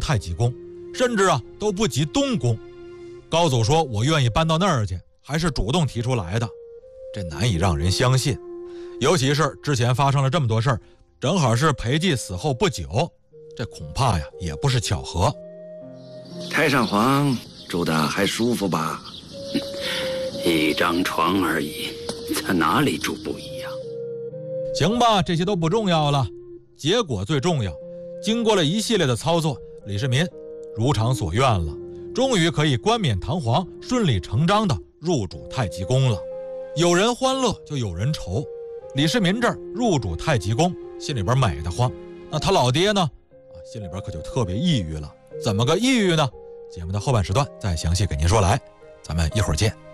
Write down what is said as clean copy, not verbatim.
太极宫，甚至都不及东宫。高祖说我愿意搬到那儿去，还是主动提出来的，这难以让人相信。尤其是之前发生了这么多事儿，正好是裴寂死后不久，这恐怕也不是巧合。 太上皇住的还舒服吧？ 一张床而已，在哪里住不一样？ 行吧，这些都不重要了，结果最重要。经过了一系列的操作，李世民如偿所愿了，终于可以冠冕堂皇、顺理成章地入主太极宫了。有人欢乐就有人愁，李世民这儿入主太极宫，心里边美得慌。那他老爹呢？心里边可就特别抑郁了。怎么个抑郁呢？节目的后半时段再详细给您说来，咱们一会儿见。